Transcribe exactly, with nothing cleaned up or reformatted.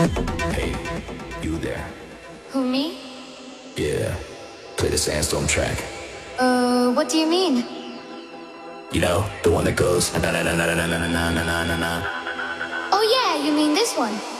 Hey, you there? Who, me? Yeah, play the Sandstorm track. Uh, what do you mean? You know, the one that goes na na na na na na na na na na na. Oh yeah, you mean this one?